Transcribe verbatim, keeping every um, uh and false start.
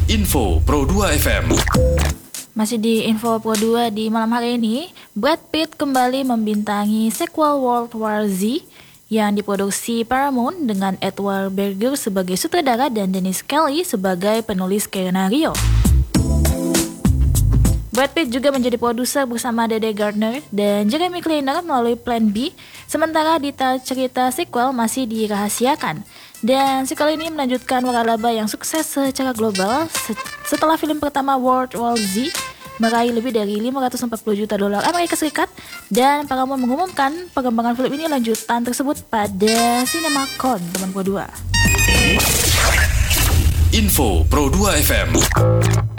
Info Pro dua F M. Masih di Info Pro dua di malam hari ini, Brad Pitt kembali membintangi sequel World War Z yang diproduksi Paramount dengan Edward Berger sebagai sutradara dan Dennis Kelly sebagai penulis skenario. Brad Pitt juga menjadi produser bersama Dede Gardner dan Jeremy Kleiner melalui Plan B, sementara detail cerita sequel masih dirahasiakan. Dan sequel ini melanjutkan waralaba yang sukses secara global setelah film pertama World War Z meraih lebih dari lima ratus empat puluh juta dolar Amerika Serikat, dan Paramount mengumumkan pengembangan film ini lanjutan tersebut pada CinemaCon teman Pro dua. Info Pro dua F M.